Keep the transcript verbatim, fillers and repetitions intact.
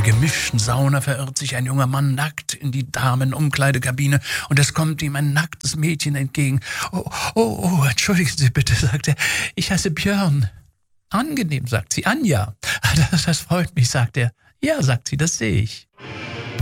gemischten Sauna verirrt sich ein junger Mann nackt in die Damenumkleidekabine und es kommt ihm ein nacktes Mädchen entgegen. Oh, oh, oh, entschuldigen Sie bitte, sagt er, ich heiße Björn. Angenehm, sagt sie, Anja. Das, das freut mich, sagt er. Ja, sagt sie, das sehe ich.